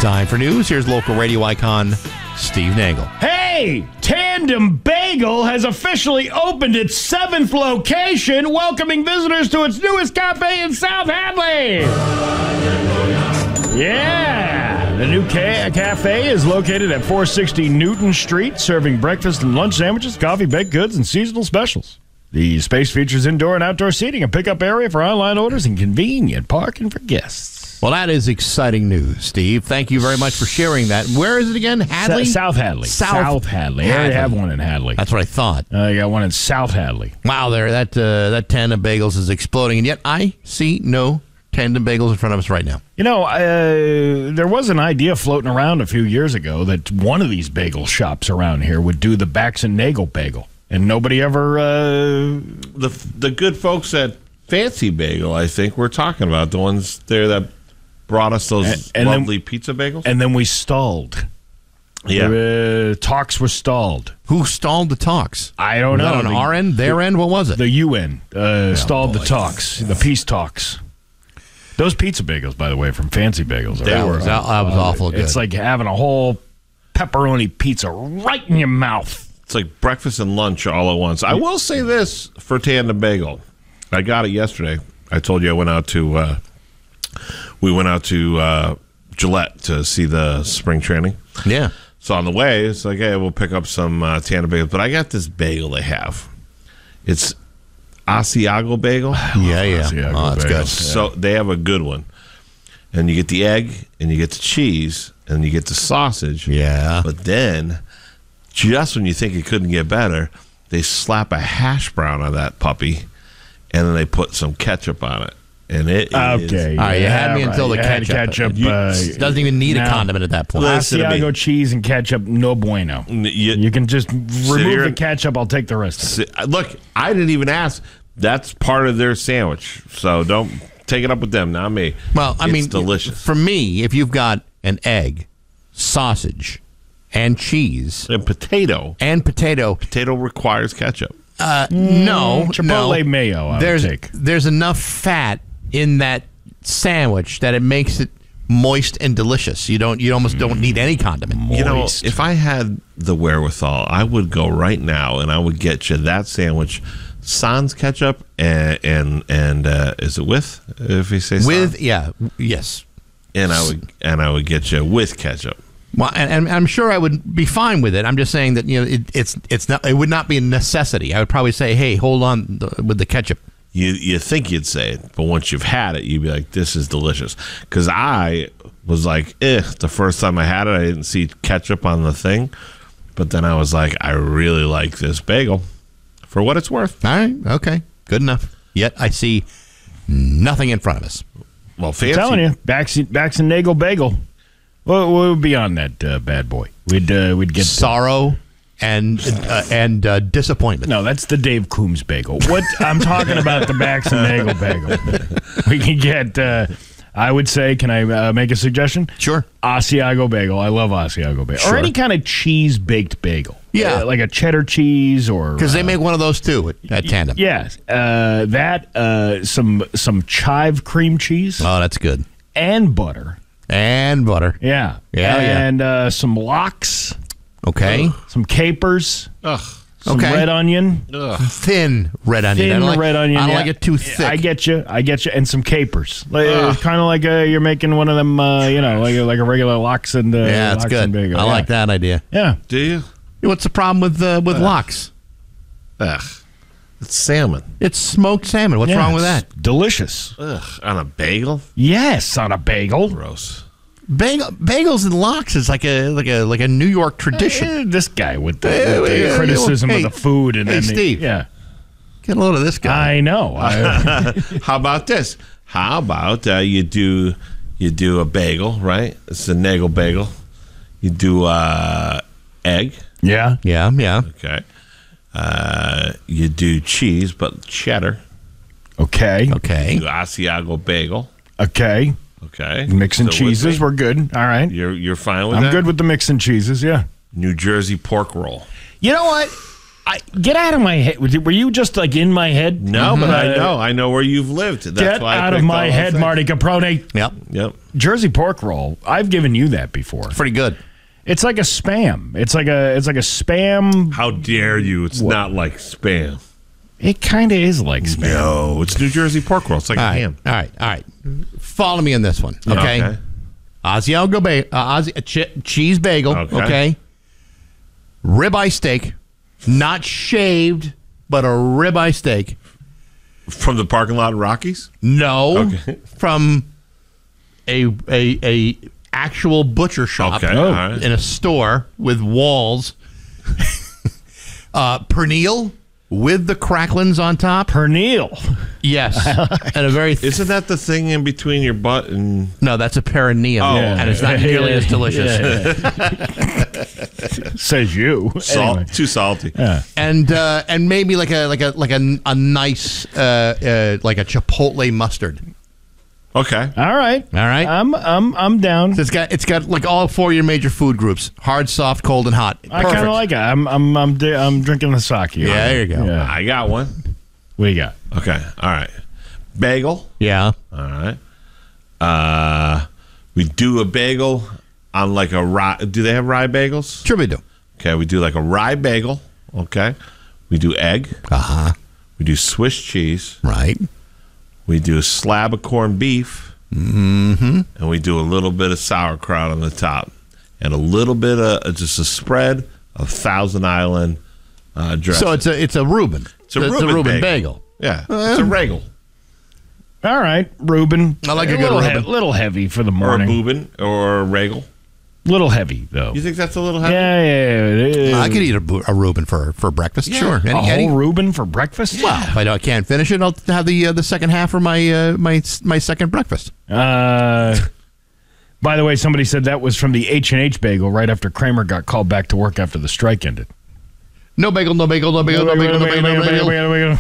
time for news. Here's local radio icon Steve Nagel. Hey, Tandem Bagel has officially opened its 7th location, welcoming visitors to its newest cafe in South Hadley. Yeah, the new cafe is located at 460 Newton Street, serving breakfast and lunch sandwiches, coffee, baked goods, and seasonal specials. The space features indoor and outdoor seating, a pickup area for online orders, and convenient parking for guests. Well, that is exciting news, Steve. Thank you very much for sharing that. Where is it again? Hadley? South Hadley. South Hadley. I already have one in Hadley. That's what I thought. I got one in South Hadley. Wow, that Tandem Bagels is exploding, and yet I see no Tandem Bagels in front of us right now. You know, there was an idea floating around a few years ago that one of these bagel shops around here would do the Bax and Nagel bagel, and nobody ever... The good folks at Fancy Bagel, I think, we're talking about, the ones there that brought us those lovely pizza bagels. And then we stalled. Yeah. Talks were stalled. Who stalled the talks? I don't know. On our end? Their end? What was it? The UN stalled the talks, the peace talks. Those pizza bagels, by the way, from Fancy Bagels. That was awful good. It's like having a whole pepperoni pizza right in your mouth. It's like breakfast and lunch all at once. I will say this for Tandem Bagel. I got it yesterday. I told you I went out to... we went out to Gillette to see the spring training. Yeah. So on the way, it's like, hey, we'll pick up some Tandem Bagels. But I got this bagel they have. It's Asiago bagel. Yeah. Asiago Oh, that's bagels. good. So they have a good one. And you get the egg, and you get the cheese, and you get the sausage. Yeah. But then, just when you think it couldn't get better, they slap a hash brown on that puppy, and then they put some ketchup on it. And it is... Okay. All right, you had me until the You had ketchup. ketchup. Doesn't even need a condiment at that point. Listen to me. Asiago cheese and ketchup, no bueno. You can just remove the ketchup. I'll take the rest of it. Look, I didn't even ask. That's part of their sandwich. So don't take it up with them, not me. Well, I mean, delicious. For me, if you've got an egg, sausage, and cheese, And potato. Potato requires ketchup. no, Chipotle mayo, I would take. There's enough fat in that sandwich that it makes it moist and delicious. You almost don't need any condiment. You know, if I had the wherewithal, I would go right now and I would get you that sandwich, sans ketchup, and is it with? If you say With sans? yes. And I would get you with ketchup. Well, and I'm sure I would be fine with it. I'm just saying that it would not be a necessity. I would probably say, hey, hold on with the ketchup. You think you'd say it, but once you've had it, you'd be like, this is delicious. Because I was like, the first time I had it, I didn't see ketchup on the thing. But then I was like, I really like this bagel for what it's worth. All right, okay, good enough. Yet I see nothing in front of us. Well, I'm fancy. telling you, Bax and Nagel bagel. What would be on that bad boy? We'd get Sorrow and disappointment. No, that's the Dave Coombs bagel. What I'm talking about, the Bax and Nagel bagel. We can get. I would say, can I make a suggestion? Sure. Asiago bagel. I love Asiago bagel. Or any kind of cheese baked bagel. Yeah. Like a cheddar cheese or Because they make one of those too at Tandem. Yes. Some chive cream cheese Oh, that's good. and butter. And butter. Yeah. Yeah. And some lox, Okay. some capers, Ugh. some Okay. red onion. Thin red onion. Thin I don't like, red onion. I don't yeah. like it too thick. I get you, and some capers. It's kind of like you're making one of them, like a regular lox and yeah, it's lox good. and bagel. I like that idea. Yeah, Do you? What's the problem with lox? Ugh. It's salmon. It's smoked salmon. What's Yeah, wrong with it's that? delicious. Ugh. On a bagel? Yes, on a bagel. Gross. Bagels and lox is like a New York tradition. This guy with the criticism of the food and hey, then Steve. yeah, Get a load of this guy. I know. How about this? How about you do a bagel, right? It's a Nagel bagel. You do egg. Yeah. Yeah. Okay. You do cheese, but cheddar. Okay. You Okay. do Asiago bagel. Okay. Okay. Mixing Still with cheeses, me? we're good. All right. You're fine with that? I'm good with the mixing cheeses. Yeah. New Jersey pork roll. You know what? Get out of my head. Were you just like in my head? No, but I know where you've lived. That's Get why out of my head, Marty Caproni. Yep. Jersey pork roll. I've given you that before. Pretty good. It's like a spam. It's like a spam. How dare you? It's not like Spam. It kind of is like spam. No, it's New Jersey pork roll. It's like All right. ham. All right. Follow me on this one, okay? Okay. Asiago cheese bagel, okay? Ribeye steak, not shaved, but a ribeye steak. From the parking lot of Rockies? No, Okay. from a actual butcher shop Okay, all right. in a store with walls. Pernil with the cracklins on top. Pernil. Yes, and a very Isn't that the thing in between your butt and... no, that's a perineum, and it's not nearly as delicious. Says you. Salt? Anyway. Too salty. And maybe like a nice like a chipotle mustard. Okay. All right. I'm down. So it's got like all four of your major food groups: hard, soft, cold, and hot. I kind of like it. I'm drinking the sake. Yeah, there you go. Yeah. I got one. What you got? Okay. All right. Bagel. Yeah. All right. We do a bagel on like a rye. Do they have rye bagels? Sure we do. Okay. We do like a rye bagel. Okay. We do egg. We do Swiss cheese. Right. We do a slab of corned beef. Mm-hmm. And we do a little bit of sauerkraut on the top. And a little bit of just a spread of Thousand Island dressing. So it's a Reuben. It's a Reuben bagel. Yeah. It's a Regal. All right, Reuben. I like a good little Reuben. little heavy for the Or a morning. Boobin or a Regal. Little heavy though. You think that's a little heavy? Yeah. I could eat a Reuben for breakfast. Yeah. Sure. A whole Reuben for breakfast? Well, if I can't finish it, I'll have the second half for my second breakfast. By the way, somebody said that was from the H&H bagel right after Kramer got called back to work after the strike ended. No bagel, no bagel, no bagel, no bagel, no bagel, no bagel.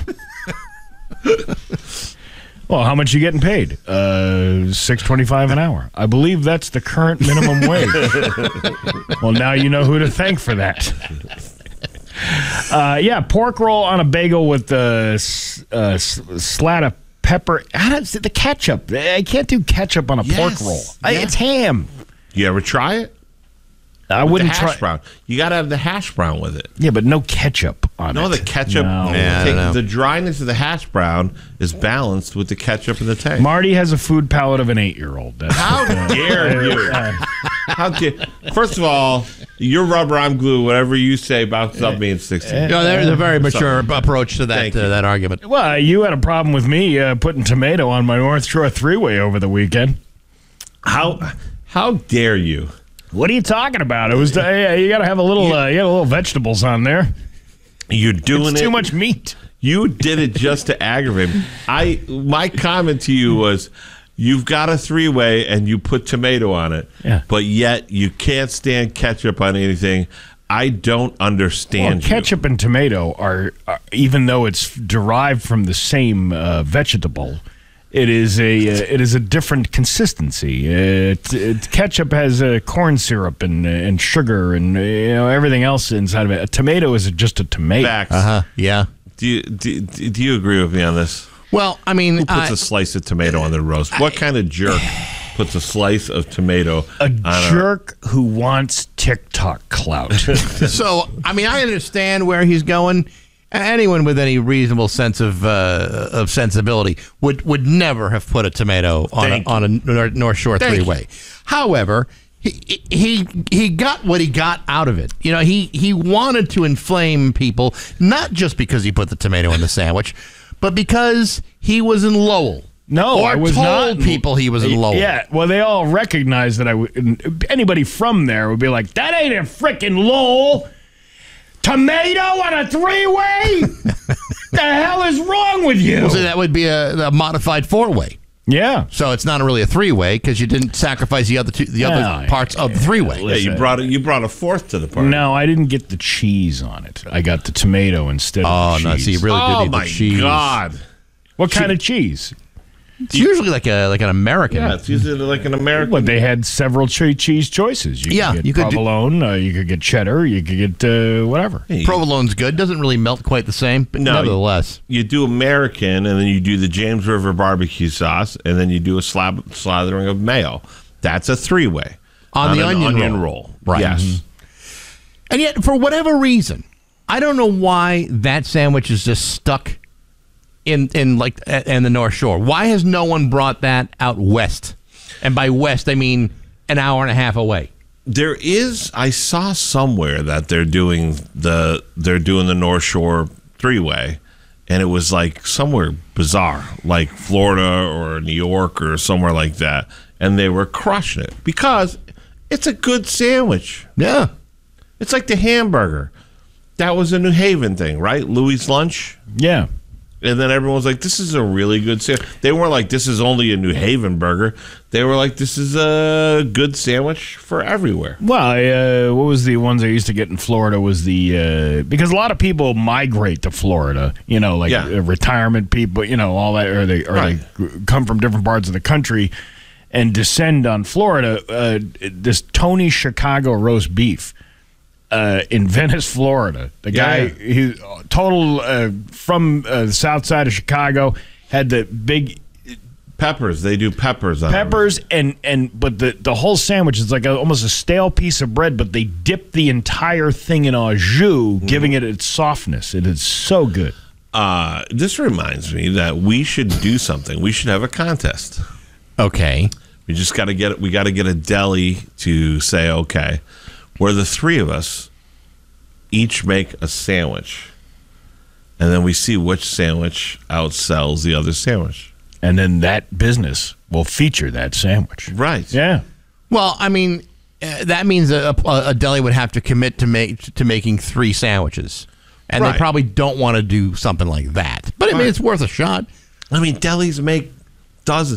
Well, how much you getting paid? $6.25 an hour. I believe that's the current minimum wage. Well, now you know who to thank for that. Yeah, pork roll on a bagel with the slat of pepper. The ketchup. I can't do ketchup on a pork roll. It's ham. You ever try it? I With wouldn't the try. hash brown. You got to have the hash brown with it. Yeah, but no ketchup on it. No, the ketchup. No. Yeah, I don't know. The dryness of the hash brown is balanced with the ketchup and the taste. Marty has a food palate of an 8-year-old. How dare you? How dare? First of all, you're rubber, I'm glue. Whatever you say bounces up me in 16. No, there's a very mature approach to that Thank you. that argument. Well, you had a problem with me putting tomato on my North Shore three-way over the weekend. How dare you? What are you talking about? It was you got to have a little vegetables on there. You're doing It's it too much meat. You did it just to aggravate me. My comment to you was, you've got a three-way and you put tomato on it, but yet you can't stand ketchup on anything. I don't understand. Well, ketchup and tomato are, even though it's derived from the same vegetable, it is a different consistency. Ketchup has corn syrup and sugar and everything else inside of it. A tomato is just a tomato. Facts. Yeah. Do you agree with me on this? Well, I mean, Who puts a slice of tomato on their roast? What kind of jerk puts a slice of tomato A jerk who wants TikTok clout. so I mean, I understand where he's going. Anyone with any reasonable sense of sensibility would never have put a tomato on a North Shore three-way. However, he got what he got out of it. He wanted to inflame people, not just because he put the tomato in the sandwich, but because he was in Lowell. No, or I was told not. people he was in Lowell. Yeah, well, they all recognized that anybody from there would be like, that ain't a freaking Lowell. Tomato on a three-way? The hell is wrong with you? Well, so that would be a modified four-way. Yeah. So it's not really a three-way because you didn't sacrifice the other parts of the three-way. Yeah, you brought a fourth to the party. No, I didn't get the cheese on it. I got the tomato instead of the cheese. No, so you really did need the cheese. Oh, my God. What kind of cheese? It's usually like an American. Yeah, it's usually like an American. But they had several cheese choices. You could get provolone, you could get cheddar, you could get whatever. Provolone's good. Doesn't really melt quite the same, but nevertheless. You do American, and then you do the James River barbecue sauce, and then you do a slathering of mayo. That's a three-way. On the onion roll. Right. Yes. Mm-hmm. And yet, for whatever reason, I don't know why that sandwich is just stuck in the North Shore. Why has no one brought that out west? And by west, I mean an hour and a half away. I saw somewhere that they're doing the North Shore three-way, and it was like somewhere bizarre, like Florida or New York or somewhere like that, and they were crushing it because it's a good sandwich. Yeah. It's like the hamburger. That was a New Haven thing, right? Louis' Lunch? Yeah. And then everyone was like, this is a really good sandwich. They weren't like, this is only a New Haven burger. They were like, this is a good sandwich for everywhere. Well, what was the ones I used to get in Florida was because a lot of people migrate to Florida, retirement people, all that, or they come from different parts of the country and descend on Florida. This Tony Chicago roast beef. In Venice, Florida. The guy, he total from the south side of Chicago, had the big peppers. They do peppers on peppers, but the whole sandwich is like almost a stale piece of bread, but they dip the entire thing in au jus, giving it its softness. It is so good. This reminds me that we should do something. We should have a contest. Okay. We just got to get a deli to say, okay, where the three of us each make a sandwich, and then we see which sandwich outsells the other sandwich. And then that business will feature that sandwich. Right. Yeah. Well, I mean, that means a deli would have to commit to making 3 sandwiches. And they probably don't want to do something like that. But, I mean, it's worth a shot. I mean, delis make dozens.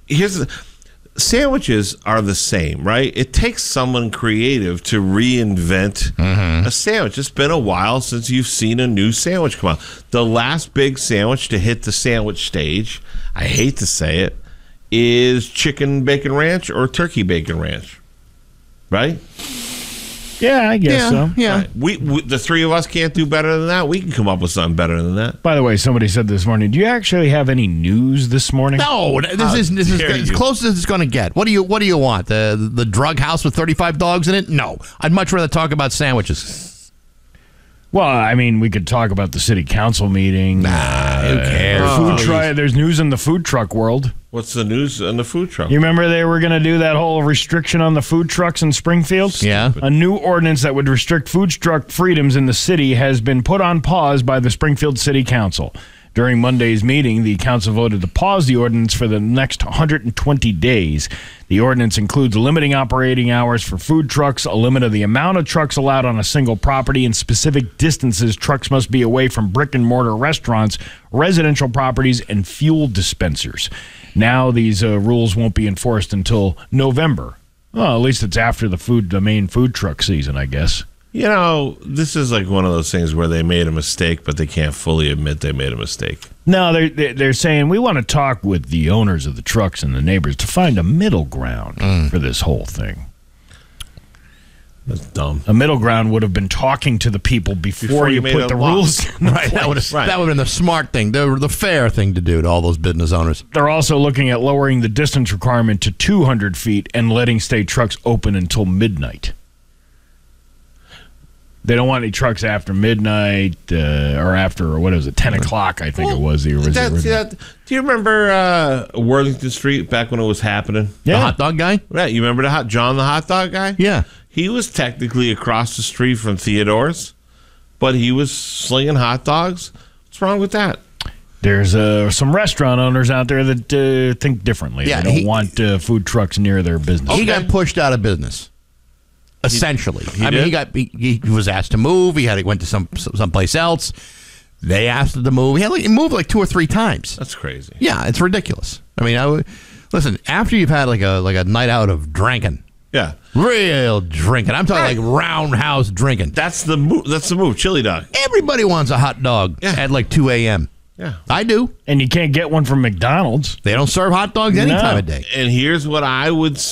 Sandwiches are the same, right? It takes someone creative to reinvent a sandwich. It's been a while since you've seen a new sandwich come out. The last big sandwich to hit the sandwich stage, I hate to say it, is chicken bacon ranch or turkey bacon ranch, right? Yeah, I guess so. Yeah. Right. We the three of us can't do better than that. We can come up with something better than that. By the way, somebody said this morning, do you actually have any news this morning? No, this is as close as it's going to get. What do you want? The drug house with 35 dogs in it? No. I'd much rather talk about sandwiches. Well, I mean, we could talk about the city council meeting. Who cares? Food truck. There's news in the food truck world. What's the news on the food truck? You remember they were going to do that whole restriction on the food trucks in Springfield? Yeah. A new ordinance that would restrict food truck freedoms in the city has been put on pause by the Springfield City Council. During Monday's meeting, the council voted to pause the ordinance for the next 120 days. The ordinance includes limiting operating hours for food trucks, a limit of the amount of trucks allowed on a single property, and specific distances trucks must be away from brick-and-mortar restaurants, residential properties, and fuel dispensers. Now these rules won't be enforced until November. Well, at least it's after the main food truck season, I guess. You know, this is like one of those things where they made a mistake, but they can't fully admit they made a mistake. No, they're saying we want to talk with the owners of the trucks and the neighbors to find a middle ground for this whole thing. That's dumb. A middle ground would have been talking to the people before you put the rules in right. That would have been the smart thing, the fair thing to do to all those business owners. They're also looking at lowering the distance requirement to 200 feet and letting state trucks open until midnight. They don't want any trucks after midnight or after, what was it, 10 o'clock, I think it was. The original. Do you remember Worthington Street back when it was happening? Yeah. The hot dog guy? Right. You remember John the hot dog guy? Yeah. He was technically across the street from Theodore's, but he was slinging hot dogs. What's wrong with that? There's some restaurant owners out there that think differently. Yeah, they don't want food trucks near their business. He got pushed out of business. Essentially, he was asked to move. He went to someplace else. They asked him to move. He moved like 2 or 3 times. That's crazy. Yeah, it's ridiculous. I mean, listen. After you've had like a night out of drinking, yeah, real drinking. I'm talking like roundhouse drinking. That's the move. That's the move. Chili dog. Everybody wants a hot dog at like 2 a.m. Yeah. I do. And you can't get one from McDonald's. They don't serve hot dogs any time of day. And here's what I would